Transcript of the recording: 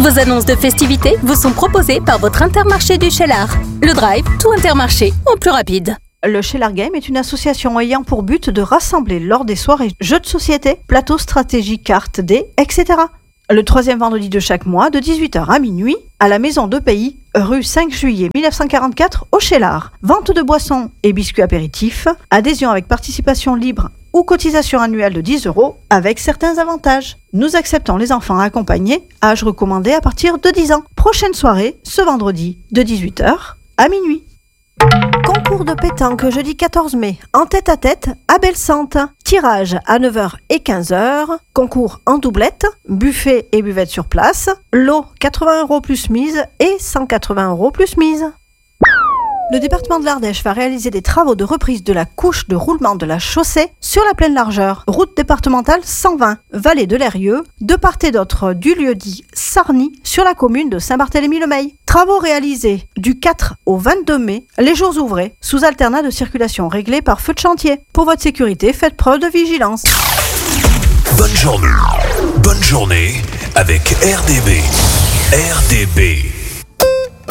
Vos annonces de festivités vous sont proposées par votre Intermarché du Cheylard. Le Drive, tout Intermarché, en plus rapide. Le Cheylard Game est une association ayant pour but de rassembler lors des soirées jeux de société, plateaux stratégiques, cartes, dés, etc. Le troisième vendredi de chaque mois, de 18h à minuit, à la Maison de Pays, rue 5 juillet 1944, au Cheylard. Vente de boissons et biscuits apéritifs, adhésion avec participation libre ou cotisation annuelle de 10 € avec certains avantages. Nous acceptons les enfants accompagnés, âge recommandé à partir de 10 ans. Prochaine soirée, ce vendredi, de 18h à minuit. Concours de pétanque jeudi 14 mai, en tête-à-tête à Bellesantes. Tirage à 9h et 15h. Concours en doublette, buffet et buvette sur place. Lot 80 € plus mise et 180 € plus mise. Le département de l'Ardèche va réaliser des travaux de reprise de la couche de roulement de la chaussée sur la pleine largeur. Route départementale 120, vallée de l'Eyrieux, de part et d'autre du lieu-dit Sarny, sur la commune de Saint-Barthélemy-le-Meil. Travaux réalisés du 4 au 22 mai, les jours ouvrés, sous alternat de circulation réglée par feu de chantier. Pour votre sécurité, faites preuve de vigilance. Bonne journée avec RDB. RDB.